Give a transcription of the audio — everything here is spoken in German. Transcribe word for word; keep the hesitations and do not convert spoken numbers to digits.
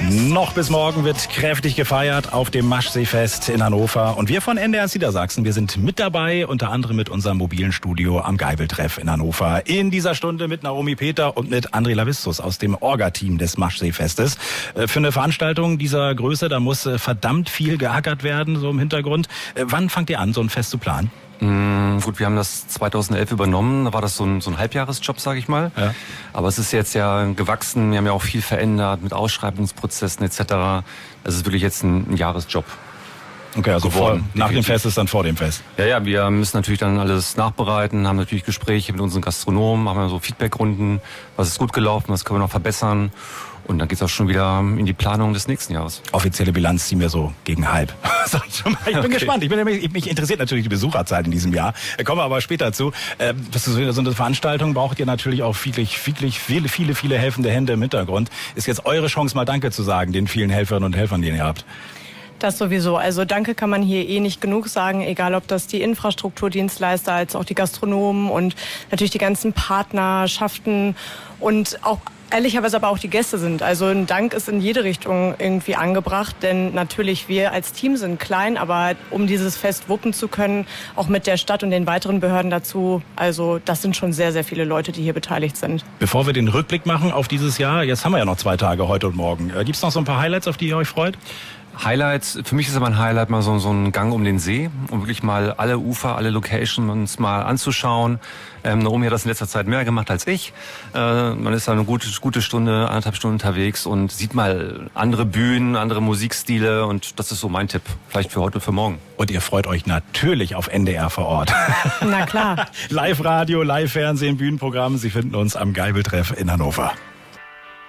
Noch bis morgen wird kräftig gefeiert auf dem Maschseefest in Hannover. Und wir von N D R Niedersachsen, wir sind mit dabei, unter anderem mit unserem mobilen Studio am Geibeltreff in Hannover. In dieser Stunde mit Naomi Peter und mit André Lavistus aus dem Orga-Team des Maschseefestes. Für eine Veranstaltung dieser Größe, da muss verdammt viel geackert werden, so im Hintergrund. Wann fangt ihr an, so ein Fest zu planen? Mm, gut, wir haben das zweitausendelf übernommen, da war das so ein, so ein Halbjahresjob, sage ich mal. Ja. Aber es ist jetzt ja gewachsen, wir haben ja auch viel verändert mit Ausschreibungsprozessen et cetera. Es ist wirklich jetzt ein, ein Jahresjob. Okay, also vor, nach dem Fest ist dann vor dem Fest. Ja, ja, wir müssen natürlich dann alles nachbereiten, haben natürlich Gespräche mit unseren Gastronomen, haben so Feedbackrunden, was ist gut gelaufen, was können wir noch verbessern. Und dann geht's auch schon wieder in die Planung des nächsten Jahres. Offizielle Bilanz ziehen wir so gegen halb. Sag ich schon mal. Ich bin okay. gespannt. Ich bin, mich interessiert natürlich die Besucherzahl in diesem Jahr. Da kommen wir aber später zu. Das ist so eine Veranstaltung, braucht ihr natürlich auch wirklich, wirklich viele, viele, viele helfende Hände im Hintergrund. Ist jetzt eure Chance, mal Danke zu sagen, den vielen Helferinnen und Helfern, die ihr habt. Das sowieso. Also Danke kann man hier eh nicht genug sagen, egal ob das die Infrastrukturdienstleister als auch die Gastronomen und natürlich die ganzen Partnerschaften und auch ehrlicherweise aber auch die Gäste sind. Also ein Dank ist in jede Richtung irgendwie angebracht, denn natürlich wir als Team sind klein, aber um dieses Fest wuppen zu können, auch mit der Stadt und den weiteren Behörden dazu, also das sind schon sehr, sehr viele Leute, die hier beteiligt sind. Bevor wir den Rückblick machen auf dieses Jahr, jetzt haben wir ja noch zwei Tage, heute und morgen. Gibt es noch so ein paar Highlights, auf die ihr euch freut? Highlights, für mich ist aber ein Highlight mal so, so ein Gang um den See, um wirklich mal alle Ufer, alle Locations uns mal anzuschauen. Ähm, Naomi hat das in letzter Zeit mehr gemacht als ich. Äh, man ist da eine gute, gute Stunde, anderthalb Stunden unterwegs und sieht mal andere Bühnen, andere Musikstile und das ist so mein Tipp, vielleicht für heute und für morgen. Und ihr freut euch natürlich auf N D R vor Ort. Na klar. Live-Radio, Live-Fernsehen, Bühnenprogramm, Sie finden uns am Geibeltreff in Hannover.